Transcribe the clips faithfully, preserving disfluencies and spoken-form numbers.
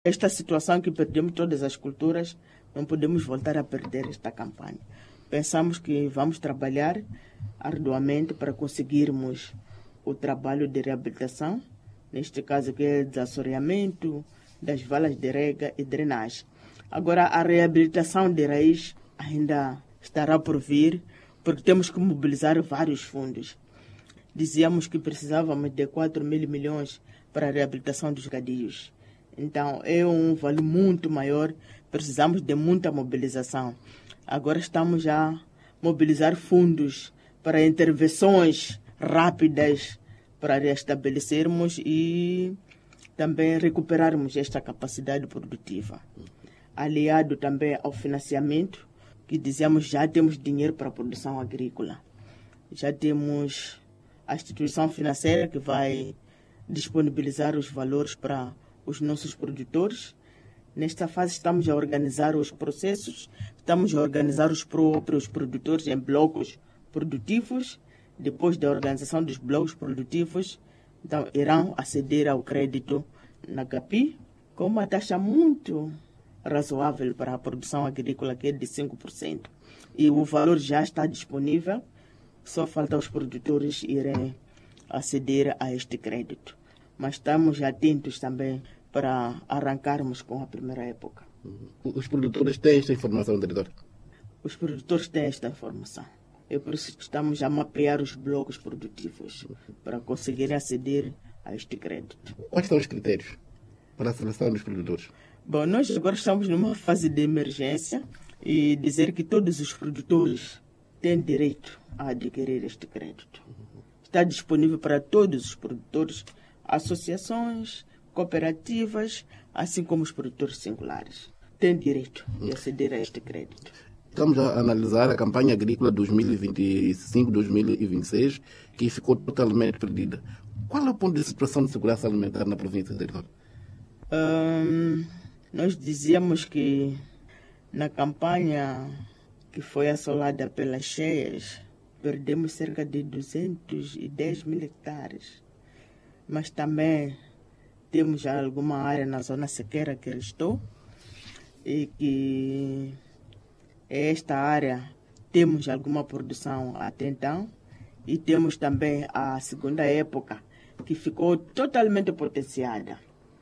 Esta situação que perdemos todas as culturas, não podemos voltar a perder esta campanha. Pensamos que vamos trabalhar arduamente para conseguirmos o trabalho de reabilitação, neste caso que é desassoreamento das valas de rega e drenagem. Agora, a reabilitação de raiz ainda estará por vir, porque temos que mobilizar vários fundos. Dizíamos que precisávamos de quatro mil milhões para a reabilitação dos gadios. Então, é um valor muito maior, precisamos de muita mobilização. Agora estamos a mobilizar fundos para intervenções rápidas para restabelecermos e também recuperarmos esta capacidade produtiva. Aliado também ao financiamento, que dizemos já temos dinheiro para a produção agrícola. Já temos a instituição financeira que vai disponibilizar os valores para os nossos produtores. Nesta fase estamos a organizar os processos, estamos a organizar os próprios produtores em blocos produtivos. Depois da organização dos blocos produtivos, então irão aceder ao crédito na Gapi com uma taxa muito razoável para a produção agrícola, que é de cinco por cento. E o valor já está disponível, só falta os produtores irem aceder a este crédito. Mas estamos atentos também para arrancarmos com a primeira época. Os produtores têm esta informação, diretor? Os produtores têm esta informação. É por isso que estamos a mapear os blocos produtivos para conseguir aceder a este crédito. Quais são os critérios para a seleção dos produtores? Bom, nós agora estamos numa fase de emergência e dizer que todos os produtores têm direito a adquirir este crédito. Está disponível para todos os produtores, associações, cooperativas, assim como os produtores singulares. Têm direito de aceder a este crédito. Estamos a analisar a campanha agrícola dois mil e vinte e cinco dois mil e vinte e seis, que ficou totalmente perdida. Qual é o ponto de situação de segurança alimentar na província, diretor? Um, nós dizíamos que na campanha que foi assolada pelas cheias, perdemos cerca de duzentos e dez mil hectares. Mas também temos já alguma área na zona sequeira que restou e que esta área temos alguma produção até então e temos também a segunda época que ficou totalmente potenciada.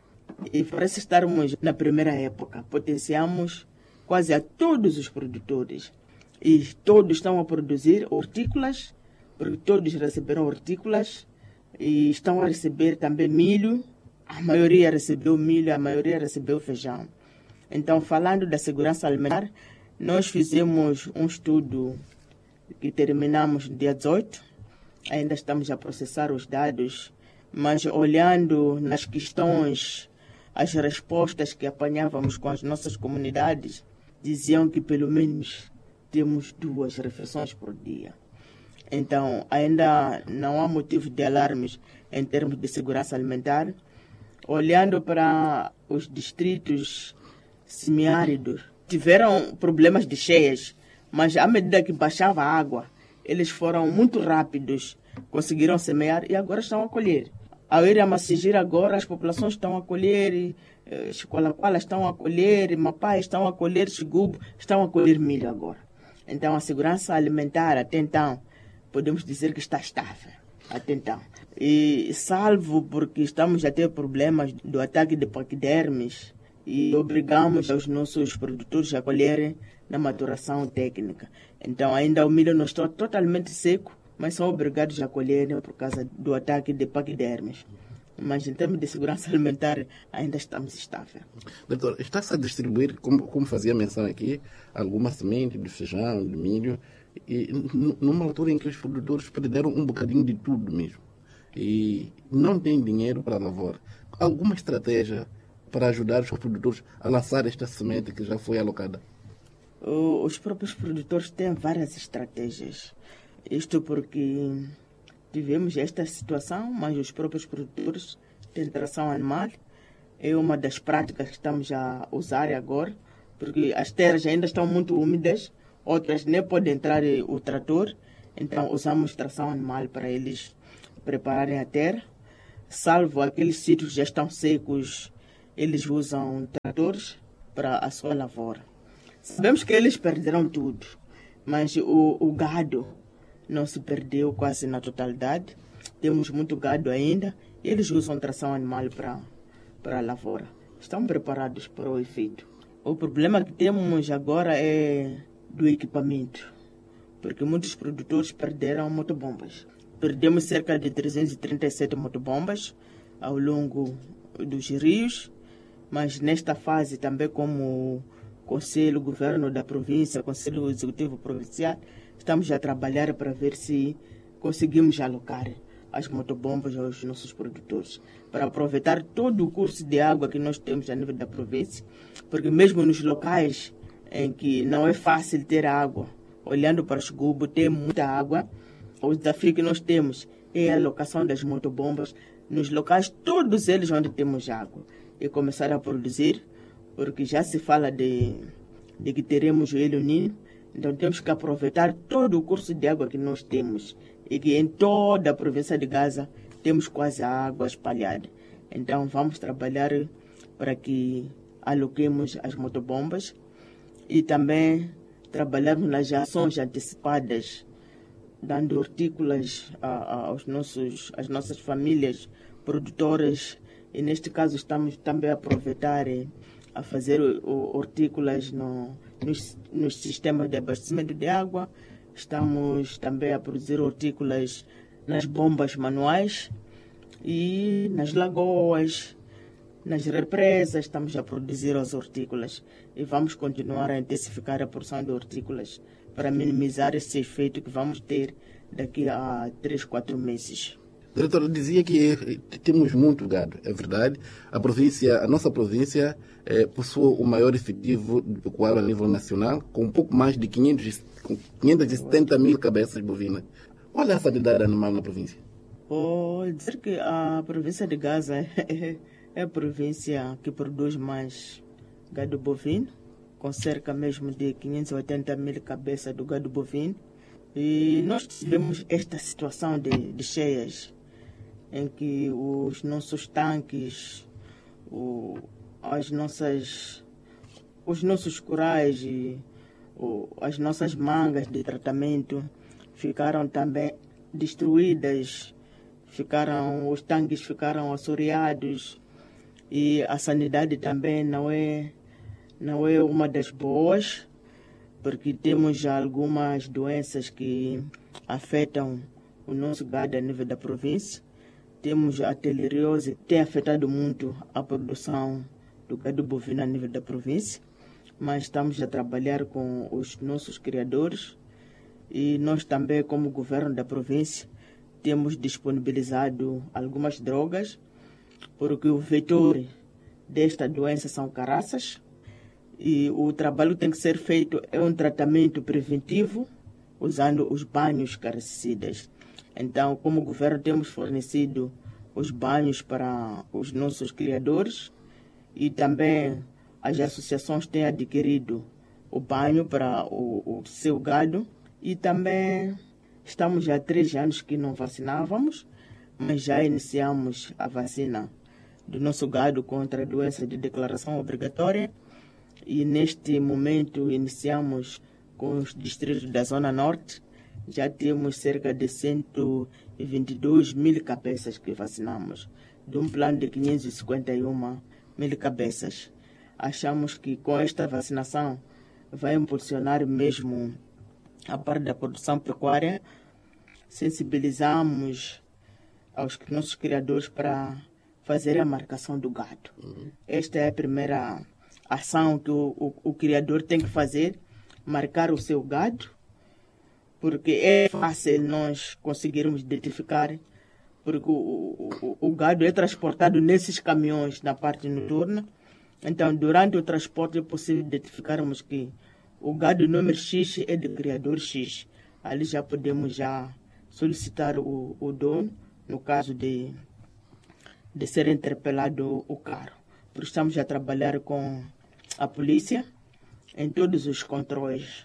E parece estarmos na primeira época, potenciamos quase a todos os produtores e todos estão a produzir hortícolas, porque todos receberam hortícolas e estão a receber também milho. A maioria recebeu milho, a maioria recebeu feijão. Então, falando da segurança alimentar, nós fizemos um estudo que terminamos no dia dezoito. Ainda estamos a processar os dados, mas olhando nas questões, as respostas que apanhávamos com as nossas comunidades, diziam que pelo menos temos duas refeições por dia. Então, ainda não há motivo de alarmes em termos de segurança alimentar. Olhando para os distritos semiáridos, tiveram problemas de cheias, mas à medida que baixava a água, eles foram muito rápidos, conseguiram semear e agora estão a colher. A Ilha Macigir agora as populações estão a colher, Chicoalacoala estão a colher, Mapai estão a colher, Xigubo estão a colher milho agora. Então a segurança alimentar até então, podemos dizer que está estável, até então. E salvo porque estamos a ter problemas do ataque de paquidermes e obrigamos os nossos produtores a colherem na maturação técnica. Então ainda o milho não está totalmente seco, mas são obrigados a colherem por causa do ataque de paquidermes. Mas em termos de segurança alimentar ainda estamos estáveis. Doutor, está-se a distribuir, como, como fazia menção aqui, alguma semente de feijão, de milho, e numa altura em que os produtores perderam um bocadinho de tudo mesmo. E não têm dinheiro para a lavoura. Alguma estratégia para ajudar os produtores a lançar esta semente que já foi alocada? Os próprios produtores têm várias estratégias. Isto porque tivemos esta situação, mas os próprios produtores têm tração animal. É uma das práticas que estamos a usar agora, porque as terras ainda estão muito úmidas, outras nem pode entrar o trator, então usamos tração animal para eles prepararem a terra, salvo aqueles sítios que já estão secos eles usam tratores para a sua lavoura. Sabemos que eles perderam tudo, mas o, o gado não se perdeu quase na totalidade. Temos muito gado ainda. Eles usam tração animal para, para a lavoura. Estão preparados para o efeito. O problema que temos agora é do equipamento, porque muitos produtores perderam motobombas. Perdemos cerca de trezentas e trinta e sete motobombas ao longo dos rios, mas nesta fase também, como Conselho, Governo da Província, Conselho Executivo Provincial, estamos a trabalhar para ver se conseguimos alocar as motobombas aos nossos produtores, para aproveitar todo o curso de água que nós temos a nível da província, porque mesmo nos locais em que não é fácil ter água, olhando para o Xingubo, tem muita água, o desafio que nós temos é a alocação das motobombas nos locais, todos eles onde temos água, e começar a produzir, porque já se fala de, de que teremos o El Niño, então temos que aproveitar todo o curso de água que nós temos, e que em toda a província de Gaza temos quase a água espalhada. Então vamos trabalhar para que aloquemos as motobombas e também trabalharmos nas ações antecipadas, dando hortícolas a, a, aos nossos, às nossas famílias produtoras, e neste caso estamos também a aproveitar a fazer o, o, hortícolas no, nos, nos sistemas de abastecimento de água. Estamos também a produzir hortícolas nas bombas manuais e nas lagoas, nas represas, estamos a produzir as hortícolas e vamos continuar a intensificar a produção de hortícolas para minimizar esse efeito que vamos ter daqui a três, quatro meses. Diretor, dizia que temos muito gado, é verdade. A província, a nossa província eh, possui o maior efetivo de pecuária a nível nacional, com um pouco mais de quinhentos, quinhentas e setenta mil cabeças bovinas. Qual é a sanidade animal na província? Vou dizer que a província de Gaza é, é a província que produz mais gado bovino, com cerca mesmo de quinhentas e oitenta mil cabeças do gado bovino. E nós tivemos esta situação de, de cheias, em que os nossos tanques, o, as nossas, os nossos corais e o, as nossas mangas de tratamento ficaram também destruídas, ficaram, os tanques ficaram assoreados e a sanidade também não é, não é uma das boas, porque temos já algumas doenças que afetam o nosso gado a nível da província. Temos a teleriose, que tem afetado muito a produção do gado bovino a nível da província, mas estamos a trabalhar com os nossos criadores e nós também, como governo da província, temos disponibilizado algumas drogas, porque o vetor desta doença são caraças e o trabalho tem que ser feito, é um tratamento preventivo, usando os banhos caricicidas. Então, como governo, temos fornecido os banhos para os nossos criadores e também as associações têm adquirido o banho para o, o seu gado e também estamos há três anos que não vacinávamos, mas já iniciamos a vacina do nosso gado contra a doença de declaração obrigatória e neste momento iniciamos com os distritos da Zona Norte. Já temos cerca de cento e vinte e dois mil cabeças que vacinamos, de um plano de quinhentas e cinquenta e uma mil cabeças. Achamos que com esta vacinação vai impulsionar mesmo a parte da produção pecuária. Sensibilizamos aos nossos criadores para fazer a marcação do gado. Uhum. Esta é a primeira ação que o, o, o criador tem que fazer, marcar o seu gado, porque é fácil nós conseguirmos identificar, porque o, o, o gado é transportado nesses caminhões na parte noturna. Então, durante o transporte é possível identificarmos que o gado número X é de criador X. Ali já podemos já solicitar o, o dono, no caso de, de ser interpelado o carro. Porque estamos a trabalhar com a polícia em todos os controles.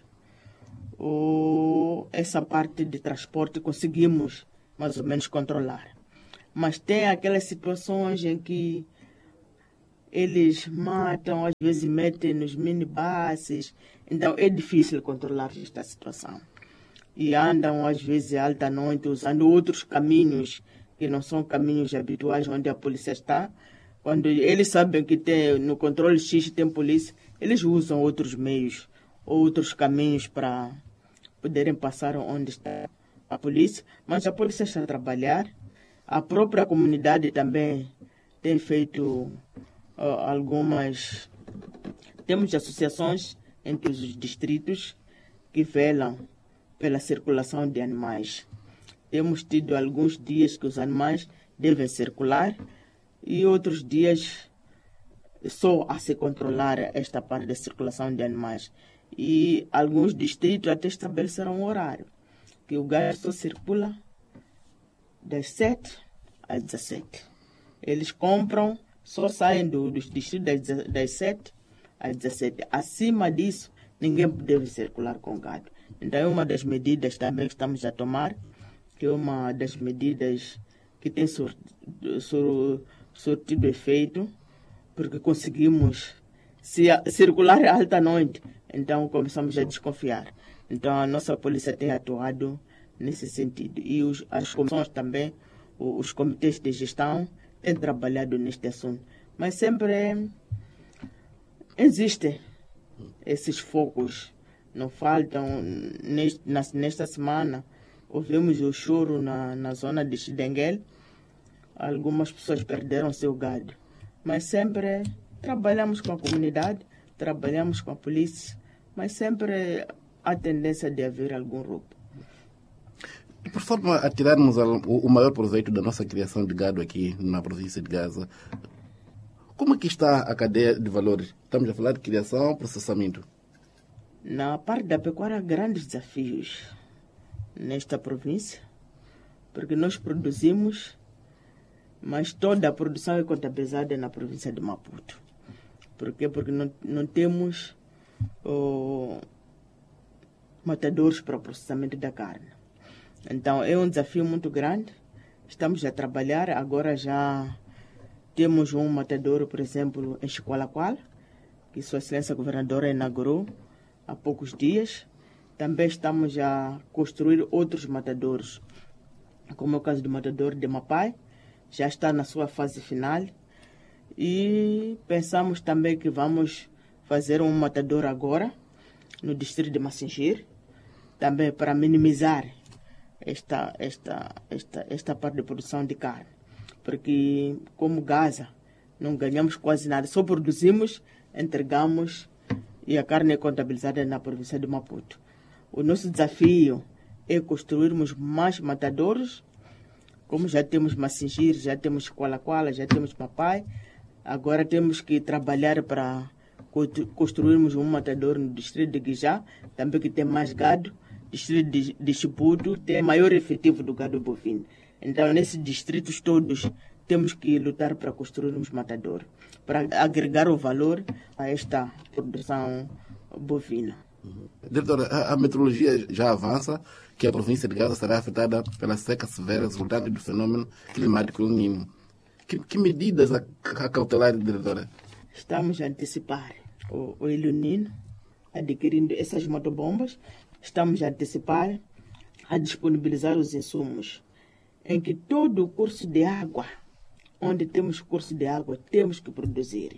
O, essa parte de transporte conseguimos mais ou menos controlar. Mas tem aquelas situações em que eles matam, às vezes metem nos minibuses, então é difícil controlar esta situação. E andam, às vezes, à alta noite, usando outros caminhos, que não são caminhos habituais onde a polícia está. Quando eles sabem que tem, no controle X tem polícia, eles usam outros meios, outros caminhos para poderem passar onde está a polícia. Mas a polícia está a trabalhar. A própria comunidade também tem feito uh, algumas... Temos associações entre os distritos que velam pela circulação de animais. Temos tido alguns dias que os animais devem circular e outros dias só a se controlar esta parte da circulação de animais. E alguns distritos até estabeleceram um horário, que o gado só circula das sete às dezessete. Eles compram, só saem do, dos distritos das, das sete às dezessete. Acima disso, ninguém deve circular com gado. Então é uma das medidas também que estamos a tomar, que é uma das medidas que tem surtido, sur, surtido efeito, porque conseguimos se, circular à alta noite, então começamos a desconfiar. Então a nossa polícia tem atuado nesse sentido. E os, as comissões também, os comitês de gestão, têm trabalhado neste assunto. Mas sempre existem esses focos, não faltam. Neste, nesta semana, ouvimos o choro na, na zona de Xidenguel. Algumas pessoas perderam seu gado. Mas sempre trabalhamos com a comunidade, trabalhamos com a polícia, mas sempre há tendência de haver algum roubo. E por forma a tirarmos o maior proveito da nossa criação de gado aqui na província de Gaza, como é que está a cadeia de valores? Estamos a falar de criação, processamento. Na parte da pecuária, há grandes desafios nesta província, porque nós produzimos, mas toda a produção é contabilizada na província de Maputo. Por quê? Porque não, não temos oh, matadores para o processamento da carne. Então, é um desafio muito grande. Estamos a trabalhar. Agora já temos um matador, por exemplo, em Chiqualaquala, que Sua Excelência a Governadora inaugurou há poucos dias. Também estamos a construir outros matadores, como é o caso do matador de Mapai, já está na sua fase final. E pensamos também que vamos fazer um matador agora, no distrito de Massingir, também para minimizar esta, esta, esta, esta parte de produção de carne. Porque, como Gaza, não ganhamos quase nada, só produzimos, entregamos e a carne é contabilizada na província de Maputo. O nosso desafio é construirmos mais matadores, como já temos Massingir, já temos Chiqualaquala, já temos Mapai. Agora temos que trabalhar para construirmos um matador no distrito de Guijá, também que tem mais gado. Distrito de, de Chiputo tem maior efetivo do gado bovino. Então, nesses distritos todos, temos que lutar para construirmos matador, para agregar o valor a esta produção bovina. Diretora, a, a meteorologia já avança que a província de Gaza será afetada pela seca severa resultante do fenômeno climático El Niño. Que, que medidas a, a cautelar, diretora? Estamos a antecipar o, o El Niño, adquirindo essas motobombas. Estamos a antecipar, a disponibilizar os insumos, em que todo o curso de água, onde temos curso de água, temos que produzir.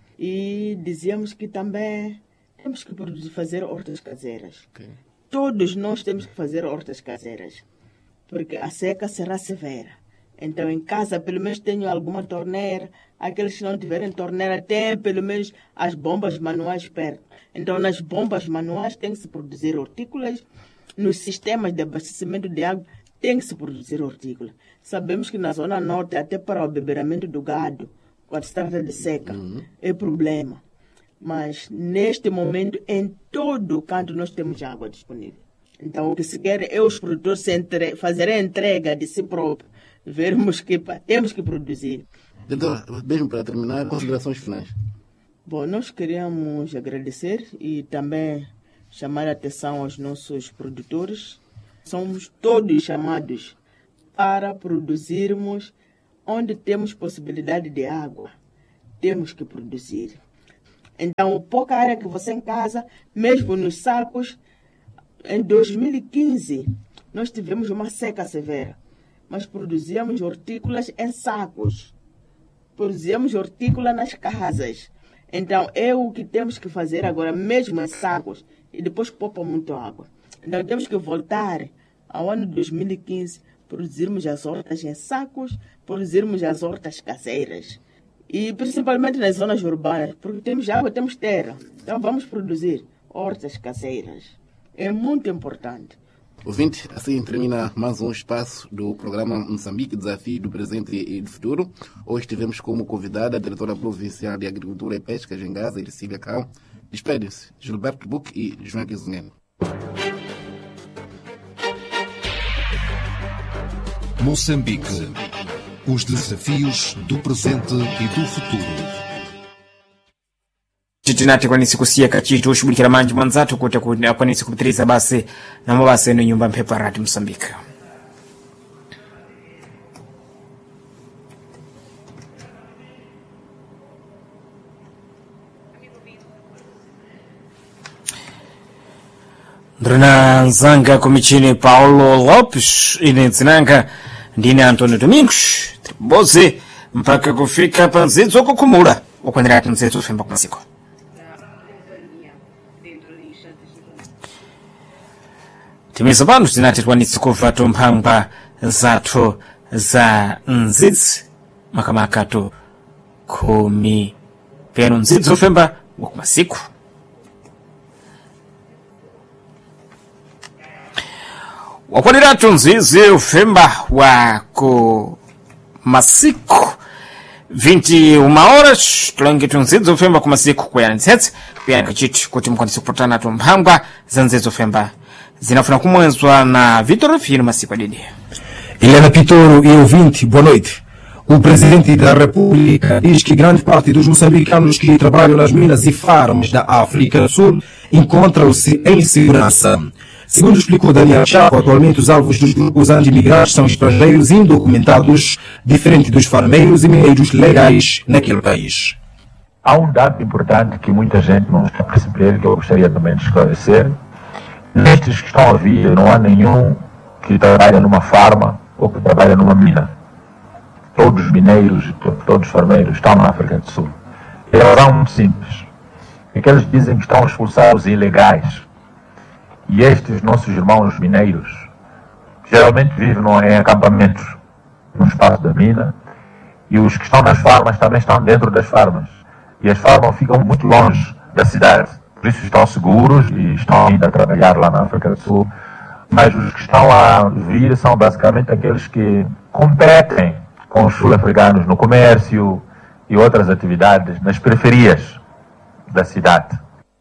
E dizíamos que também temos que produzir, fazer hortas caseiras. Okay. Todos nós temos que fazer hortas caseiras, porque a seca será severa. Então, em casa, pelo menos tenho alguma torneira. Aqueles que não tiverem torneira, têm pelo menos as bombas manuais perto. Então, nas bombas manuais tem que se produzir hortícolas. Nos sistemas de abastecimento de água tem que se produzir hortícola. Sabemos que na zona norte, até para o beberamento do gado, quando se trata de seca, uhum. é problema. Mas, neste momento, em todo o canto, nós temos água disponível. Então, o que se quer é os produtores se entre... fazerem a entrega de si próprios. Vermos que temos que produzir. Doutora, mesmo para terminar, considerações finais. Bom, nós queríamos agradecer e também chamar a atenção aos nossos produtores. Somos todos chamados para produzirmos onde temos possibilidade de água. temos que produzir. Então, pouca área que você em casa, mesmo nos sacos, em dois mil e quinze, nós tivemos uma seca severa, mas produzíamos hortícolas em sacos, produzíamos hortícola nas casas. Então, é o que temos que fazer agora, mesmo em sacos, e depois poupa muito água. Então, temos que voltar ao ano de dois mil e quinze, produzirmos as hortas em sacos, produzirmos as hortas caseiras. E principalmente nas zonas urbanas, porque temos água, temos terra. Então, vamos produzir hortas caseiras. É muito importante. Ouvinte, assim termina mais um espaço do programa Moçambique, Desafio do Presente e do Futuro. Hoje tivemos como convidada a diretora provincial de Agricultura e Pesca, Gengasa, Ercília Cal. Despedem-se Gilberto Buc e João Quizuneno. Moçambique, os desafios do presente e do futuro. Titinati kwanisi kusiyeka chitu ushughulikira manji mwanzatu kuti kwanisi kupitiriza basi na mabasi eno nyumba mphepo rati Msambika. Ndrina nzanga kumichini Paulo Lopes ine nzinanga ndine Antônio Domingos triboze mpaka kufika pa nzidzo kukumula ukwanirati nzidzo ufemba kumasiko. Timiza pano tinati twanitsi kuva tomphangwa zathu za nzidzi makamakatu khumi peno nzidzi ofemba wakumasiku. Wakwaniratu nzizi ofemba wako masiku vinte uma horas tulangitu nzizi ofemba kumasiku kuyana ntsetse kuyana kachitu kuti mukwanisi kupotana tomphangwa za nzizi ofemba zinafuna kumwenzwa na Vitor Fino masiku adidi. Helena Pitoro e ouvinte, boa noite. O presidente da República diz que grande parte dos moçambicanos que trabalham nas minas e farms da África do Sul encontram-se em segurança. Segundo explicou Daniel Chapo, atualmente os alvos dos grupos anti-imigrantes são estrangeiros indocumentados, diferente dos farmeiros e mineiros legais naquele país. Há um dado importante que muita gente não está a perceber, que eu gostaria também de esclarecer. Nestes que estão a vir, não há nenhum que trabalha numa farma ou que trabalha numa mina. Todos os mineiros, todos os farmeiros estão na África do Sul. E a razão é muito simples. É que eles dizem que estão a expulsar os ilegais. E estes nossos irmãos mineiros geralmente vivem em acampamentos no espaço da mina, e os que estão nas farmas também estão dentro das farmas. E as farmas ficam muito longe da cidade. Por isso estão seguros e estão ainda a trabalhar lá na África do Sul. Mas os que estão a vir são basicamente aqueles que competem com os sul-africanos no comércio e outras atividades nas periferias da cidade.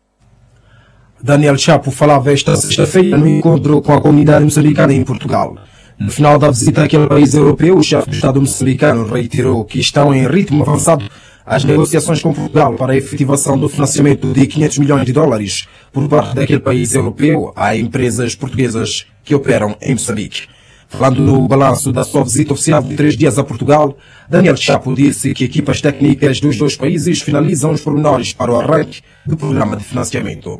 Daniel Chapo falava esta sexta-feira no encontro com a comunidade moçambicana em Portugal. No final da visita àquele país europeu, o chefe do Estado moçambicano reiterou que estão em ritmo avançado as negociações com Portugal para a efetivação do financiamento de quinhentos milhões de dólares por parte daquele país europeu a empresas portuguesas que operam em Moçambique. Falando no balanço da sua visita oficial de três dias a Portugal, Daniel Chapo disse que equipas técnicas dos dois países finalizam os pormenores para o arranque do programa de financiamento.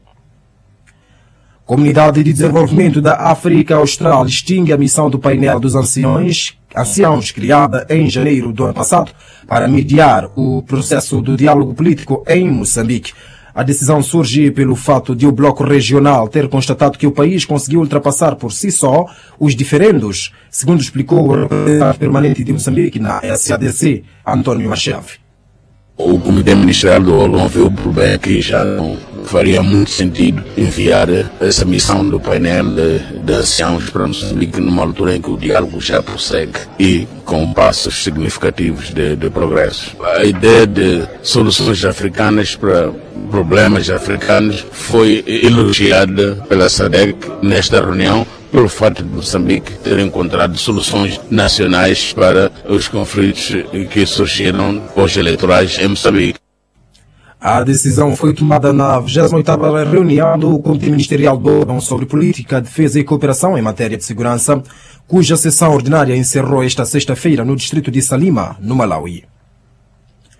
Comunidade de Desenvolvimento da África Austral extingue a missão do painel dos anciões, anciãos criada em janeiro do ano passado para mediar o processo do diálogo político em Moçambique. A decisão surge pelo fato de o Bloco Regional ter constatado que o país conseguiu ultrapassar por si só os diferendos, segundo explicou o representante permanente de Moçambique na S A D C, Antônio Macheve. O Comitê Ministerial do ONU viu por bem que já não faria muito sentido enviar essa missão do painel de, de anciãos para Moçambique numa altura em que o diálogo já prossegue e com passos significativos de, de progresso. A ideia de soluções africanas para problemas africanos foi elogiada pela S A D C nesta reunião, pelo fato de Moçambique ter encontrado soluções nacionais para os conflitos que surgiram pós-eleitorais em Moçambique. A decisão foi tomada na vigésima oitava reunião do Comitê Ministerial do ONU sobre Política, Defesa e Cooperação em matéria de segurança, cuja sessão ordinária encerrou esta sexta-feira no distrito de Salima, no Malawi.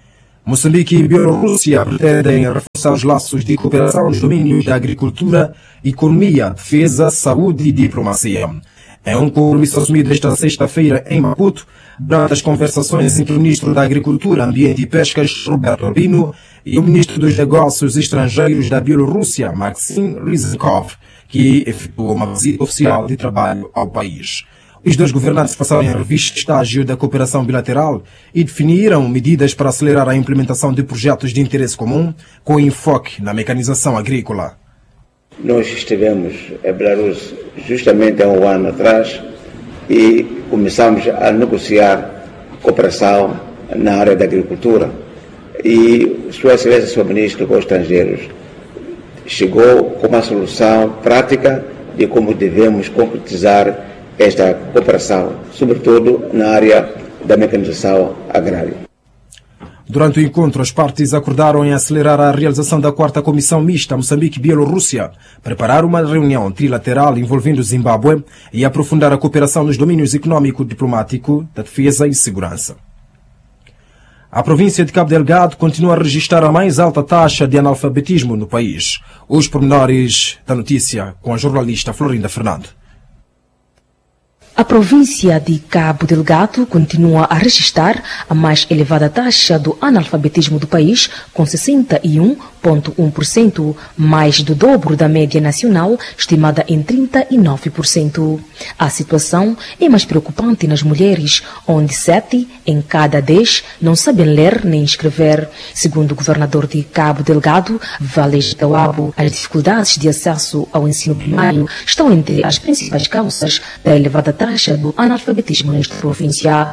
Moçambique e Bielorrússia pretendem reforçar os laços de cooperação nos domínios da agricultura, economia, defesa, saúde e diplomacia. É um compromisso assumido esta sexta-feira em Maputo, durante as conversações entre o Ministro da Agricultura, Ambiente e Pescas, Roberto Albino, e o Ministro dos Negócios Estrangeiros da Bielorrússia, Maxim Ryzhenkov, que efetuou uma visita oficial de trabalho ao país. Os dois governantes passaram em revista o estágio da cooperação bilateral e definiram medidas para acelerar a implementação de projetos de interesse comum, com enfoque na mecanização agrícola. Nós estivemos em Belarus justamente há um ano atrás e começamos a negociar cooperação na área da agricultura. E Sua Excelência, Senhor Ministro dos Estrangeiros, chegou com uma solução prática de como devemos concretizar esta cooperação, sobretudo na área da mecanização agrária. Durante o encontro, as partes acordaram em acelerar a realização da quarta Comissão Mista Moçambique-Bielorrússia, preparar uma reunião trilateral envolvendo o Zimbábue e aprofundar a cooperação nos domínios econômico, diplomático, da defesa e segurança. A província de Cabo Delgado continua a registrar a mais alta taxa de analfabetismo no país. Os pormenores da notícia com a jornalista Florinda Fernando. A província de Cabo Delgado continua a registrar a mais elevada taxa do analfabetismo do país, com sessenta e um vírgula um por cento, mais do dobro da média nacional, estimada em trinta e nove por cento. A situação é mais preocupante nas mulheres, onde sete em cada dez não sabem ler nem escrever. Segundo o governador de Cabo Delgado, Vales Tawabo, as dificuldades de acesso ao ensino primário estão entre as principais causas da elevada taxa do analfabetismo nesta província.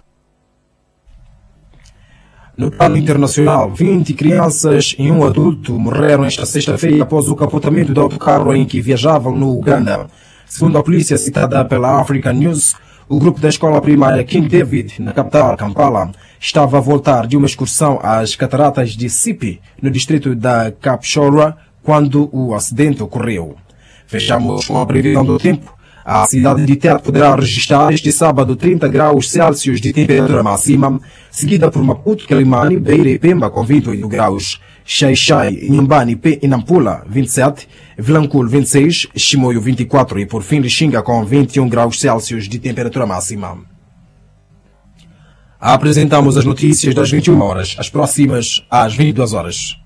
No plano internacional, vinte crianças e um adulto morreram esta sexta-feira após o capotamento do autocarro em que viajavam no Uganda. Segundo a polícia citada pela African News, o grupo da escola primária King David, na capital, Kampala, estava a voltar de uma excursão às cataratas de Sipi, no distrito da Kapchorwa, quando o acidente ocorreu. Fechamos com a previsão do tempo. A cidade de Tete poderá registrar este sábado trinta graus Celsius de temperatura máxima, seguida por Maputo, Quelimane, Beira e Pemba com vinte e oito graus, Xai-Xai, Inhambane e Nampula vinte e sete, Vilanculo vinte e seis, Chimoio vinte e quatro e por fim Lixinga com vinte e um graus Celsius de temperatura máxima. Apresentamos as notícias das vinte e uma horas, as próximas às vinte e duas horas.